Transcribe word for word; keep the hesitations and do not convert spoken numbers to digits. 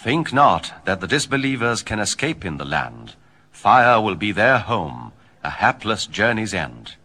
Think not that the disbelievers can escape in the land. Fire will be their home, a hapless journey's end.